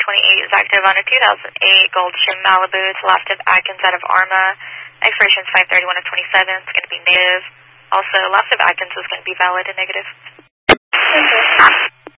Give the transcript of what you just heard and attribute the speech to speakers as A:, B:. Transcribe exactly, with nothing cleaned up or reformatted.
A: twenty-eight is active on a two thousand eight Goldshim Malibu. It's last of Atkins out of Arma. Expiration is five thirty-one of twenty-seven. It's going to be native. Also, last of Atkins is going to be valid and negative.
B: Okay.